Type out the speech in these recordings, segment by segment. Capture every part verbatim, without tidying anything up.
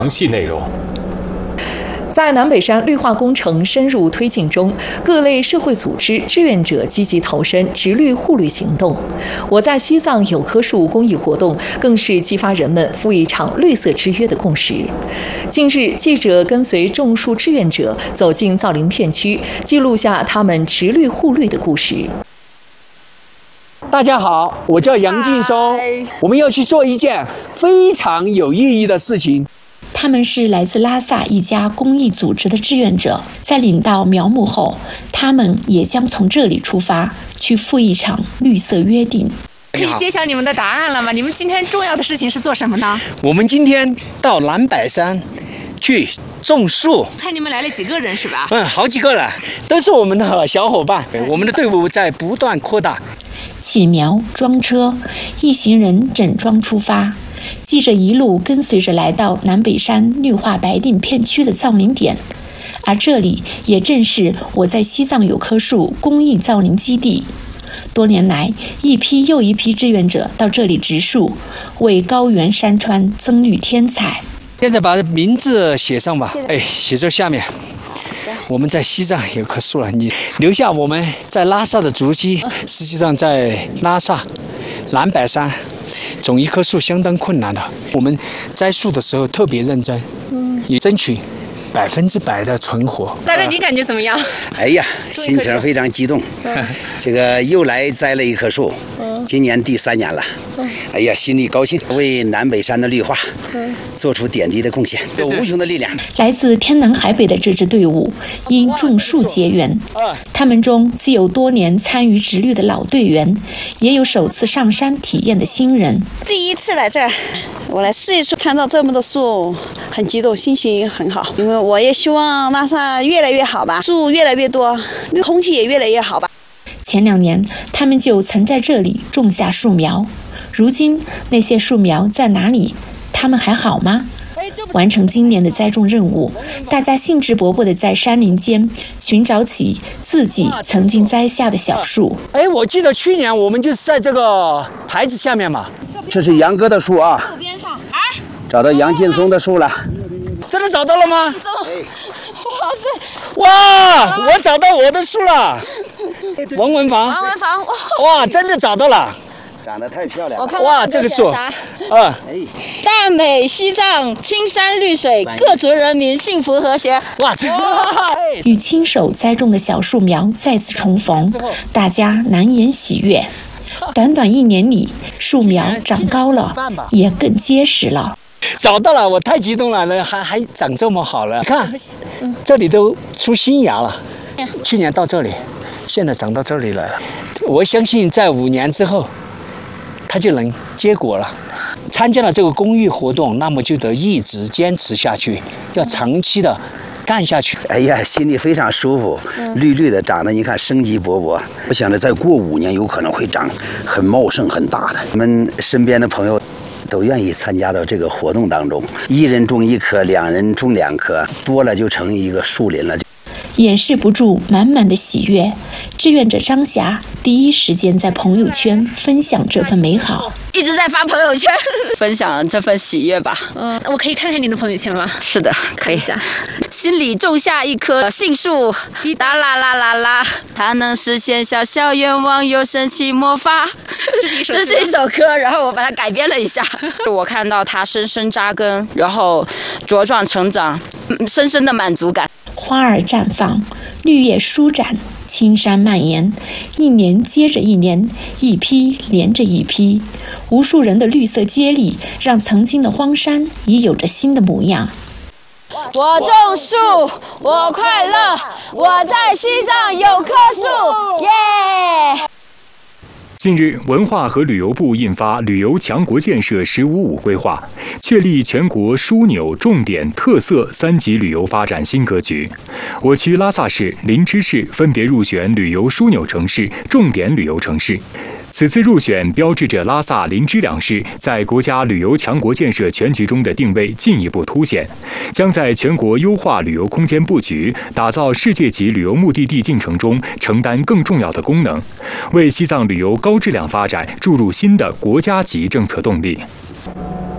详细内容。 在南北山绿化工程深入推进中，各类社会组织、志愿者积极投身植绿护绿行动。我在西藏有棵树公益活动更是激发人们赴一场绿色之约的共识。近日，记者跟随种树志愿者走进造林片区，记录下他们植绿护绿的故事。 大家好，我叫杨劲松，我们要去做一件非常有意义的事情。 他们是来自拉萨一家公益组织的志愿者，在领到苗木后，他们也将从这里出发，去赴一场绿色约定。 可以揭晓你们的答案了吗？你们今天重要的事情是做什么呢？ 我们今天到南柏山去种树。 看你们来了几个人是吧？ 嗯，好几个了，都是我们的小伙伴。我们的队伍在不断扩大。 起苗装车，一行人整装出发。记者一路跟随着来到南北山绿化白定片区的造林点，而这里也正是我在西藏有棵树公益造林基地。多年来，一批又一批志愿者到这里植树，为高原山川增绿添彩。 现在把名字写上吧，哎，写在下面。我们在西藏有棵树了，你留下我们在拉萨的足迹。实际上，在拉萨南柏山种一棵树相当困难的，我们摘树的时候特别认真，也争取百分之百的存活。 大哥，你感觉怎么样？ 哎呀，心情非常激动。这个又来栽了一棵树，今年第三年了。哎呀，心里高兴，为南北山的绿化做出点滴的贡献，有无穷的力量。 来自天南海北的这支队伍因种树结缘，他们中既有多年参与植绿的老队员，也有首次上山体验的新人。 第一次来这儿，我来试一试，看到这么多树，很激动，心情很好。因为我也希望拉萨越来越好吧，树越来越多，绿空气也越来越好吧。 前两年，他们就曾在这里种下树苗。如今那些树苗在哪里？他们还好吗？完成今年的栽种任务，大家兴致勃勃地在山林间寻找起自己曾经栽下的小树。 哎，我记得去年我们就是在这个牌子下面嘛。 这是杨哥的树啊，找到杨劲松的树了。 真的找到了吗？ 哎， 哇，我找到我的树了。王文房， 王文房， 哇，真的找到了。 长得太漂亮了！ 我看哇，这个树，啊， 大美西藏，青山绿水，各族人民幸福和谐。 哇，这与亲手栽种的小树苗再次重逢，大家难言喜悦。短短一年里，树苗长高了，也更结实了。 找到了，我太激动了，还还长这么好了。你看，这里都出新芽了。去年到这里，现在长到这里来了。我相信在五年之后，它就能结果了。参加了这个公益活动，那么就得一直坚持下去，要长期的干下去。 哎呀，心里非常舒服，绿绿的，长得你看生机勃勃。我想着再过五年，有可能会长很茂盛、很大的。我们身边的朋友都愿意参加到这个活动当中，一人种一棵，两人种两棵，多了就成一个树林了。 掩饰不住满满的喜悦，志愿者张霞第一时间在朋友圈分享这份美好， 一直在发朋友圈， 分享这份喜悦吧。 嗯，我可以看看你的朋友圈吗？ 是的，可以。心里种下一棵杏树，哒啦啦啦啦，它能实现小小愿望，又神奇魔法。这是一首歌，然后我把它改编了一下。我看到它深深扎根，然后茁壮成长，深深的满足感。 花儿绽放，绿叶舒展，青山蔓延，一年接着一年，一批连着一批，无数人的绿色接力，让曾经的荒山已有着新的模样。 我种树，我快乐，我在西藏有棵树，耶！ 近日，文化和旅游部印发《旅游强国建设“十五五”规划》，确立全国枢纽、重点、特色三级旅游发展新格局。我区拉萨市、林芝市分别入选旅游枢纽城市、重点旅游城市。此次入选标志着拉萨、林芝两市在国家旅游强国建设全局中的定位进一步凸显，将在全国优化旅游空间布局、打造世界级旅游目的地进程中承担更重要的功能，为西藏旅游高质量发展注入新的国家级政策动力。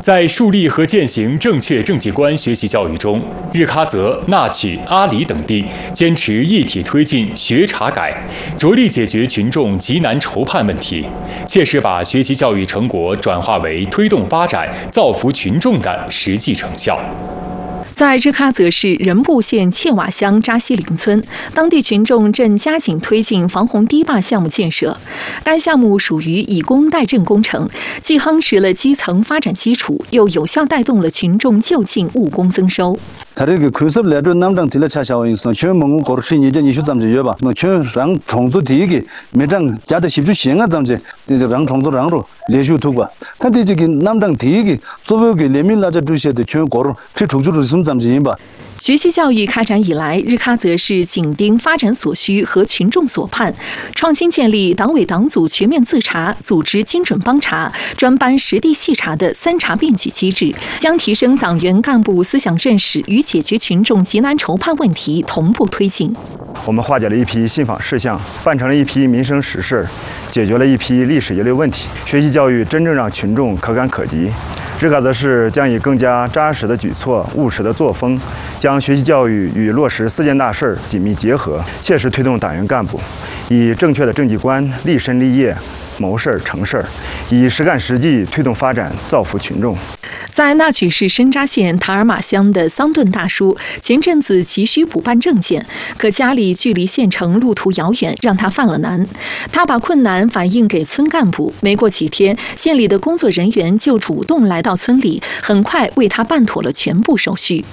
在树立和践行正确政绩观学习教育中，日喀则、纳曲、阿里等地坚持一体推进学查改，着力解决群众急难愁盼问题，切实把学习教育成果转化为推动发展、造福群众的实际成效。 在日喀则市仁布县切瓦乡扎西林村，当地群众正加紧推进防洪堤坝项目建设。该项目属于以工代赈工程，既夯实了基层发展基础，又有效带动了群众就近务工增收。 다르게 그습 레드 남당 딜라차샤와 인스는 최몽우 거르시 예전 이슈 잠재 여봐 뭐 최랑 총조 뒤기 매장 자다 십주 시행한 잠재 이제 랑 총조랑으로 레슈 두고 근데 저기 남당 뒤기 소벽이 레밀라자 주시에도 최 거르 최 총조를 숨 잠재 임바 学习教育开展以来，日喀则市紧盯发展所需和群众所盼，创新建立党委党组全面自查、组织精准帮查、专班实地细查的三查并举机制，将提升党员干部思想认识与解决群众急难愁盼问题同步推进。 我们化解了一批信访事项，办成了一批民生实事，解决了一批历史遗留问题。学习教育真正让群众可感可及。日喀则市将以更加扎实的举措、务实的作风，将学习教育与落实四件大事紧密结合，切实推动党员干部以正确的政绩观立身立业、谋事儿成事儿，以实干实际推动发展、造福群众。 在纳曲市深扎县塔尔玛乡的桑顿大叔，前阵子急需补办证件，可家里距离县城路途遥远，让他犯了难。他把困难反映给村干部，没过几天，县里的工作人员就主动来到村里，很快为他办妥了全部手续。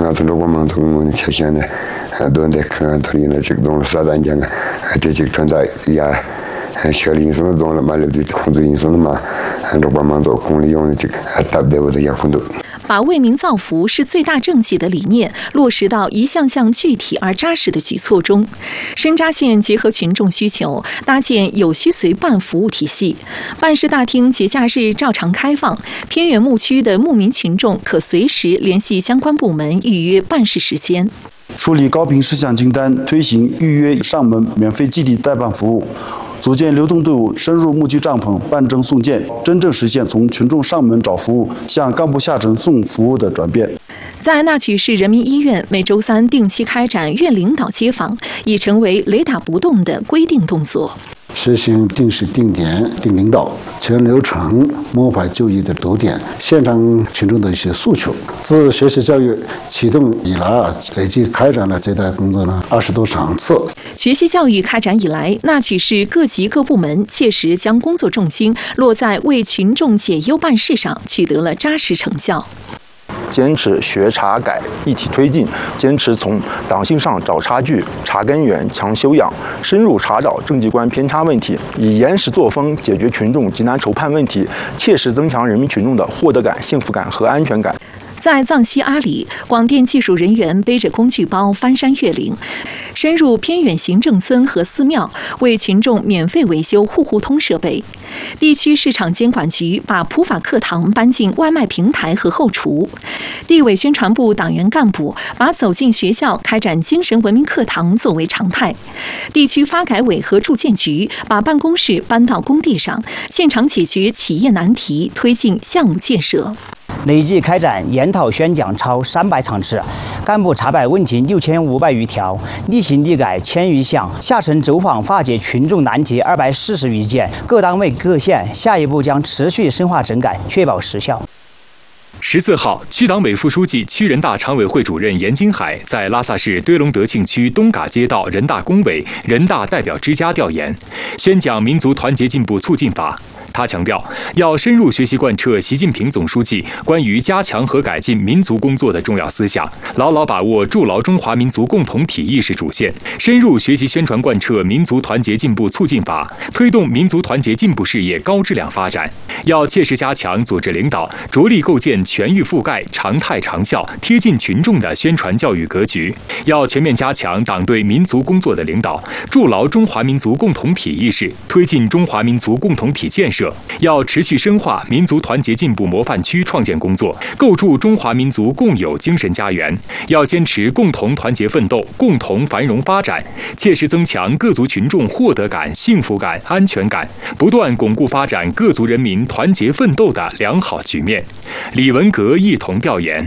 学历什么东了嘛，了对控制因素了嘛，按照帮忙做公利用的这个，特别我的也混动。 把为民造福是最大政绩的理念落实到一项项具体而扎实的举措中。深扎县结合群众需求，搭建有需随办服务体系，办事大厅节假日照常开放，偏远牧区的牧民群众可随时联系相关部门预约办事时间。 处理高频事项清单，推行预约上门免费寄递代办服务。组建流动队伍，深入牧区帐篷办证送件，真正实现从群众上门找服务向干部下沉送服务的转变。 在纳曲市人民医院，每周三定期开展院领导接访，已成为雷打不动的规定动作。 实行定时、定点、定领导，全流程模块就医的堵点，现场群众的一些诉求。自学习教育启动以来啊，累计开展了这代工作呢二十多场次。 学习教育开展以来，纳曲市各级各部门切实将工作重心落在为群众解忧办事上，取得了扎实成效。 坚持学查改一体推进，坚持从党性上找差距、查根源、强修养，深入查找政绩观偏差问题，以严实作风解决群众急难愁盼问题，切实增强人民群众的获得感、幸福感和安全感。 在藏西阿里，广电技术人员背着工具包翻山越岭，深入偏远行政村和寺庙，为群众免费维修户户通设备。地区市场监管局把普法课堂搬进外卖平台和后厨。地委宣传部党员干部把走进学校开展精神文明课堂作为常态。地区发改委和住建局把办公室搬到工地上，现场解决企业难题，推进项目建设。 累计开展研讨宣讲超三百场次，干部查摆问题六千五百余条，例行例改千余项，下沉走访化解群众难题二百四十余件。各单位各县下一步将持续深化整改，确保实效。 十四号，区党委副书记、区人大常委会主任严金海在拉萨市堆龙德庆区东嘎街道人大工委、人大代表之家调研，宣讲民族团结进步促进法。他强调，要深入学习贯彻习近平总书记关于加强和改进民族工作的重要思想，牢牢把握筑牢中华民族共同体意识主线，深入学习宣传贯彻民族团结进步促进法，推动民族团结进步事业高质量发展。要切实加强组织领导，着力构建全域覆盖、常态长效、贴近群众的宣传教育格局。要全面加强党对民族工作的领导，筑牢中华民族共同体意识，推进中华民族共同体建设设，要持续深化民族团结进步模范区创建工作，构筑中华民族共有精神家园。要坚持共同团结奋斗，共同繁荣发展，切实增强各族群众获得感、幸福感、安全感，不断巩固发展各族人民团结奋斗的良好局面。李文革一同调研。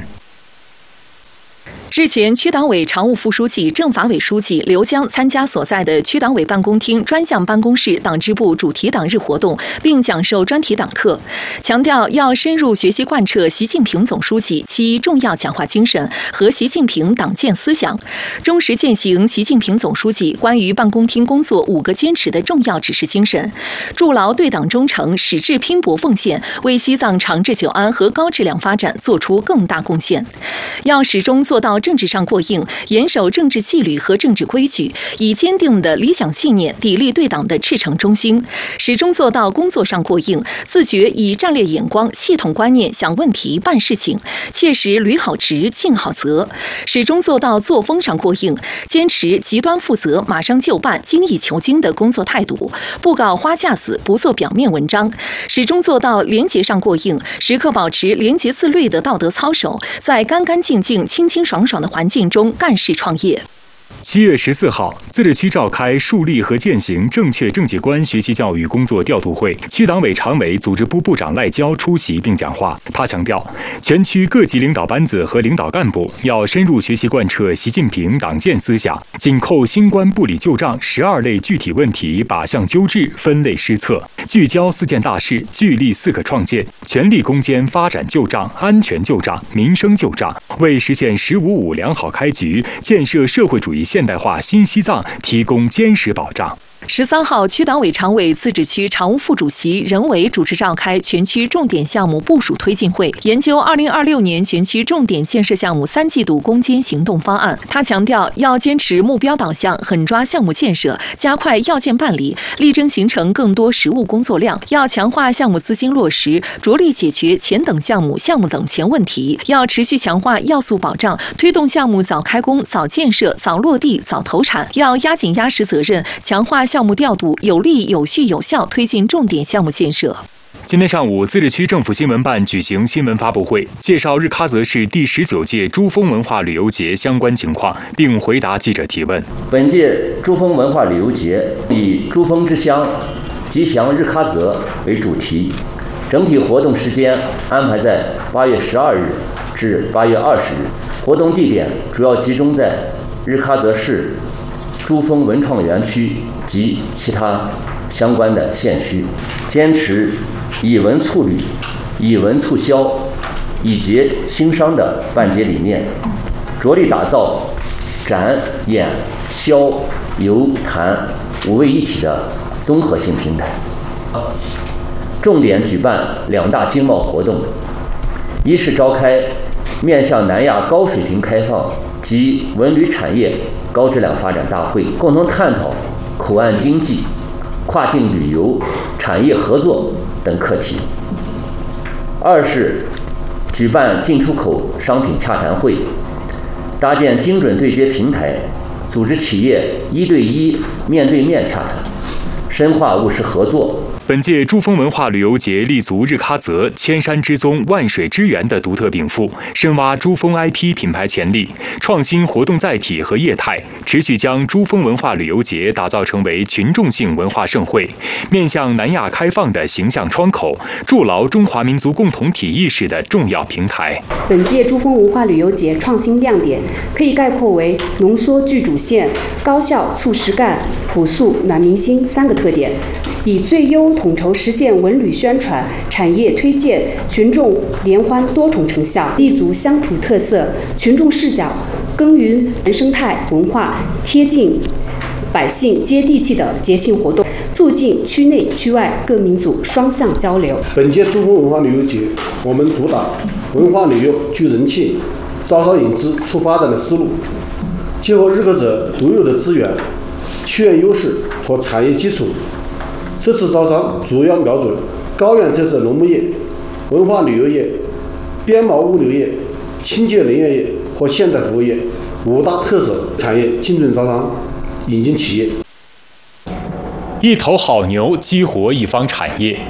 日前，区党委常务副书记、政法委书记刘江参加所在的区党委办公厅专项办公室党支部主题党日活动，并讲授专题党课，强调要深入学习贯彻习近平总书记其重要讲话精神和习近平党建思想，忠实践行习近平总书记关于办公厅工作五个坚持的重要指示精神，筑牢对党忠诚、矢志拼搏奉献，为西藏长治久安和高质量发展做出更大贡献。要始终做到政治上过硬，严守政治纪律和政治规矩，以坚定的理想信念砥砺对党的赤诚忠心，始终做到工作上过硬，自觉以战略眼光、系统观念想问题、办事情，切实履好职、尽好责；始终做到作风上过硬，坚持极端负责、马上就办、精益求精的工作态度，不搞花架子，不做表面文章；始终做到廉洁上过硬，时刻保持廉洁自律的道德操守，在干干净净、清清爽爽的环境中干事创业。 七月十四号，自治区召开树立和践行正确政绩观学习教育工作调度会，区党委常委、组织部部长赖娇出席并讲话。他强调，全区各级领导班子和领导干部要深入学习贯彻习近平党建思想，紧扣新冠不理旧账十二类具体问题，靶向纠治，分类施策，聚焦四件大事，聚力四个创建，全力攻坚发展旧账、安全旧账、民生旧账，为实现“十五五”良好开局，建设社会主义现代化新西藏提供坚实保障。 十三号，区党委常委、自治区常务副主席任伟主持召开全区重点项目部署推进会，研究二零二六年全区重点建设项目三季度攻坚行动方案。他强调，要坚持目标导向，狠抓项目建设，加快要件办理，力争形成更多实务工作量；要强化项目资金落实，着力解决钱等项目、项目等钱问题；要持续强化要素保障，推动项目早开工、早建设、早落地、早投产；要压紧压实责任，强化项目调度，有力、有序、有效推进重点项目建设。 今天上午，自治区政府新闻办举行新闻发布会，介绍日喀则市第十九届珠峰文化旅游节相关情况，并回答记者提问。 本届珠峰文化旅游节以“珠峰之乡，吉祥日喀则”为主题，整体活动时间安排在八月十二日至八月二十日，活动地点主要集中在日喀则市珠峰文创园区及其他相关的县区，坚持以文促旅、以文促销、以节兴商的办节理念，着力打造展、演、销、游、谈五位一体的综合性平台。重点举办两大经贸活动，一是召开面向南亚高水平开放及文旅产业高质量发展大会，共同探讨口岸经济、跨境旅游、产业合作等课题；二是举办进出口商品洽谈会，搭建精准对接平台，组织企业一对一、面对面洽谈，深化务实合作。 本届珠峰文化旅游节立足日喀则千山之宗、万水之源的独特禀赋，深挖珠峰 I P 品牌潜力，创新活动载体和业态，持续将珠峰文化旅游节打造成为群众性文化盛会，面向南亚开放的形象窗口，筑牢中华民族共同体意识的重要平台。 本届珠峰文化旅游节创新亮点可以概括为浓缩具主线、高效促实干、朴素暖民心三个特点，以最优统筹实现文旅宣传、产业推荐、群众联欢多重成效，立足乡土特色、群众视角，耕耘原生态文化，贴近百姓接地气的节庆活动，促进区内区外各民族双向交流。 本届珠峰文化旅游节，我们主打文化旅游聚人气、招商引资促发展的思路，结合日喀则独有的资源、区域优势和产业基础。这次招商主要瞄准高原特色农牧业、文化旅游业、边贸物流业、清洁能源业和现代服务业五大特色产业，精准招商，引进企业。 一头好牛激活一方产业。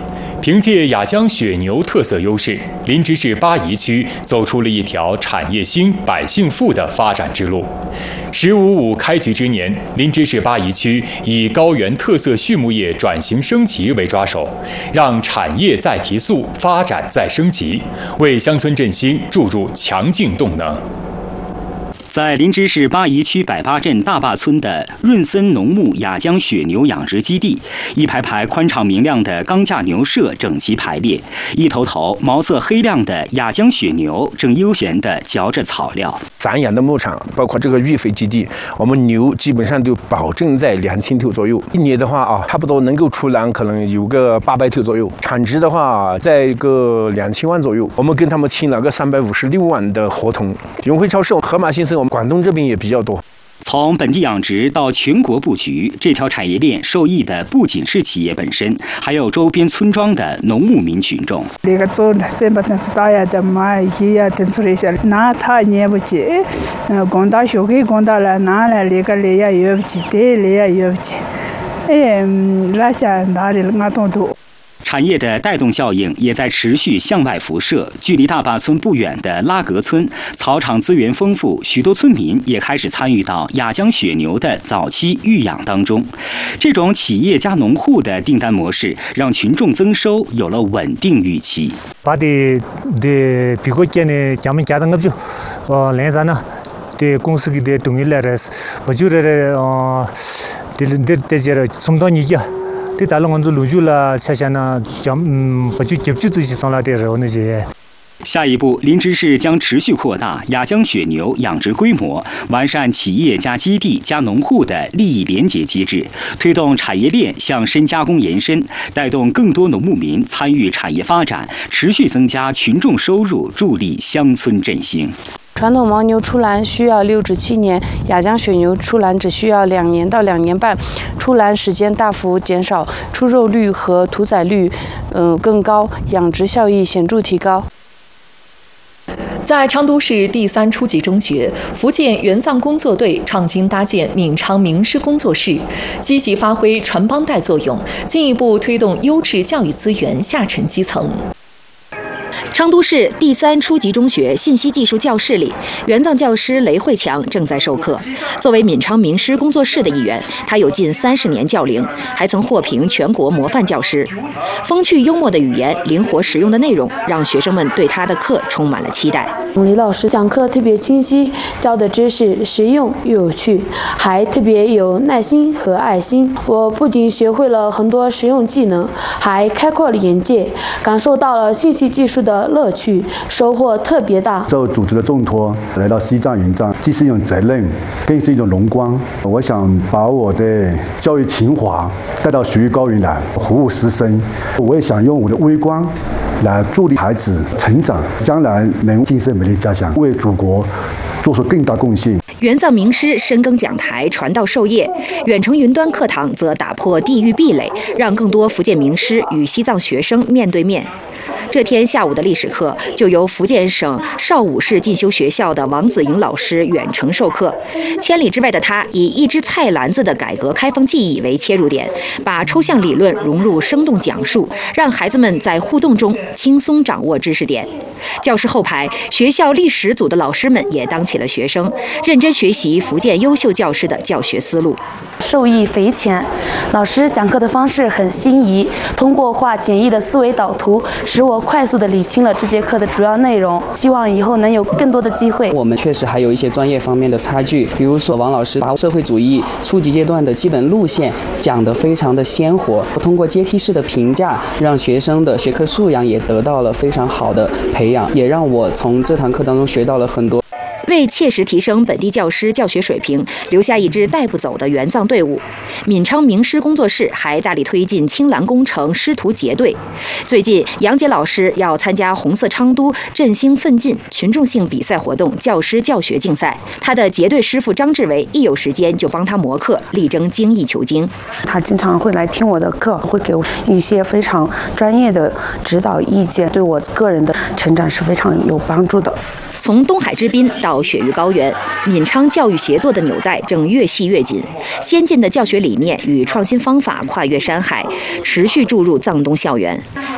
凭借雅江雪牛特色优势，林芝市巴宜区走出了一条产业兴、百姓富的发展之路。“十五五”开局之年，林芝市巴宜区以高原特色畜牧业转型升级为抓手，让产业再提速、发展再升级，为乡村振兴注入强劲动能。 在林芝市巴宜区百八镇大坝村的润森农牧雅江雪牛养殖基地，一排排宽敞明亮的钢架牛舍整齐排列，一头头毛色黑亮的雅江雪牛正悠闲地嚼着草料。 咱养的牧场，包括这个育肥基地，我们牛基本上都保证在两千头左右。一年的话啊，差不多能够出栏可能有个八百头左右。产值的话，在个两千万左右。我们跟他们签了个三百五十六万的合同。永辉超市、盒马鲜生，我们广东这边也比较多。 从本地养殖到全国布局，这条产业链受益的不仅是企业本身，还有周边村庄的农牧民群众。 这个做的这把那是大呀的嘛，也要等出来些，那他也不接，呃，广大小给广大了，拿来那个来呀也不接，对来呀也不接，哎，那些哪里那东多。 产业的带动效应也在持续向外辐射。距离大坝村不远的拉格村，草场资源丰富，许多村民也开始参与到雅江雪牛的早期育养当中。这种企业加农户的订单模式，让群众增收有了稳定预期。 把的的比国家呢，咱们家当个就，呃，连咱呢，的公司给的东西来的，我觉得呃，的的的这个送到你家。对大龙路就了，下下呢，将嗯，不就接不就上了的时候那些。 下一步，林芝市将持续扩大雅江雪牛养殖规模，完善企业加基地加农户的利益联结机制，推动产业链向深加工延伸，带动更多农牧民参与产业发展，持续增加群众收入，助力乡村振兴。 传统牦牛出栏需要六至七年，雅江雪牛出栏只需要两年到两年半，出栏时间大幅减少，出肉率和屠宰率嗯、呃、更高，养殖效益显著提高。 在昌都市第三初级中学，福建援藏工作队创新搭建闽昌名师工作室，积极发挥传帮带作用，进一步推动优质教育资源下沉基层。 昌都市第三初级中学信息技术教室里，援藏教师雷慧强正在授课。作为闽昌名师工作室的一员，他有近三十年教龄，还曾获评全国模范教师。风趣幽默的语言，灵活实用的内容，让学生们对他的课充满了期待。 李老师讲课特别清晰，教的知识实用又有趣，还特别有耐心和爱心。我不仅学会了很多实用技能，还开阔了眼界，感受到了信息技术的乐趣，收获特别大。 受组织的重托来到西藏援藏，既是一种责任，更是一种荣光。我想把我的教育情怀带到雪域高原来服务师生，我也想用我的微光来助力孩子成长，将来能建设美丽家乡，为祖国做出更大贡献。 援藏名师深耕讲台，传道授业；远程云端课堂则打破地域壁垒，让更多福建名师与西藏学生面对面。这天下午的历史课就由福建省邵武市进修学校的王子莹老师远程授课。千里之外的他以一只菜篮子的改革开放记忆为切入点，把抽象理论融入生动讲述，让孩子们在互动中轻松掌握知识点。教室后排，学校历史组的老师们也当起了学生，认真学习福建优秀教师的教学思路。 受益匪浅，老师讲课的方式很心仪，通过画简易的思维导图，使我快速地理清了这节课的主要内容。希望以后能有更多的机会。 我们确实还有一些专业方面的差距，比如说王老师把社会主义初级阶段的基本路线讲得非常的鲜活，通过阶梯式的评价，让学生的学科素养也得到了非常好的培养，也让我从这堂课当中学到了很多。 为切实提升本地教师教学水平，留下一支带不走的援藏队伍，闽昌名师工作室还大力推进青蓝工程师徒结对。最近，杨杰老师要参加红色昌都振兴奋进群众性比赛活动教师教学竞赛，他的结对师傅张志伟一有时间就帮他磨课，力争精益求精。 他经常会来听我的课，会给我一些非常专业的指导意见，对我个人的成长是非常有帮助的。 从东海之滨到雪域高原，闽昌教育协作的纽带正越系越紧，先进的教学理念与创新方法跨越山海，持续注入藏东校园。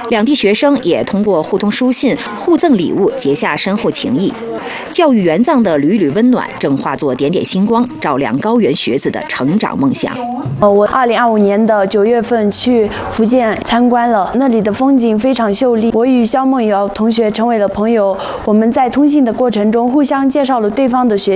两地学生也通过互通书信、互赠礼物，结下深厚情谊。教育援藏的缕缕温暖，正化作点点星光，照亮高原学子的成长梦想。 呃，我二零二五年的九月份去福建参观了，那里的风景非常秀丽。我与肖梦瑶同学成为了朋友，我们在通信的过程中互相介绍了对方的学